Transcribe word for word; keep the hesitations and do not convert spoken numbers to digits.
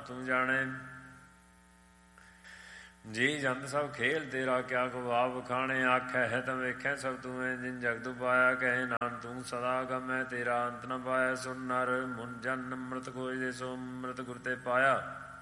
ਤੂੰ ਜਾਣੇ। ਜੀ ਜੰਤ ਸਭ ਖੇਲ ਤੇਰਾ ਕਿਆ ਖਵਾਬ ਖਾਣੇ। ਆਖੈ ਹੈ ਤਾਂ ਵੇਖੈ ਸਭ ਤੂੰ ਹੈ ਜਿਨ ਜਗਤ ਪਾਇਆ। ਕਹੇ ਨਾਨਕ ਤੂੰ ਸਦਾ ਗਮ ਹੈ ਤੇਰਾ ਅੰਤ ਨ ਪਾਇਆ। ਸੁਨ ਨਰ ਮੁਨ ਜਨ ਅੰਮ੍ਰਿਤ ਖੋਜਦੇ ਸੋ ਅੰਮ੍ਰਿਤ ਗੁਰ ਤੇ ਪਾਇਆ।